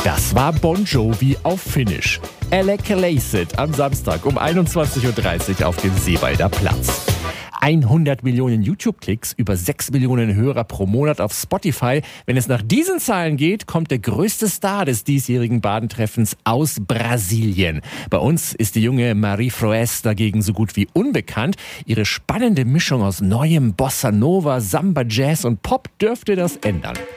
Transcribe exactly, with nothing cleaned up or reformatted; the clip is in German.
Das war Bon Jovi auf Finnisch. Elekkeleiset am Samstag um einundzwanzig Uhr dreißig auf dem Seewalder Platz. hundert Millionen YouTube-Klicks, über sechs Millionen Hörer pro Monat auf Spotify. Wenn es nach diesen Zahlen geht, kommt der größte Star des diesjährigen Badentreffens aus Brasilien. Bei uns ist die junge Marie Froes dagegen so gut wie unbekannt. Ihre spannende Mischung aus neuem Bossa Nova, Samba, Jazz und Pop dürfte das ändern.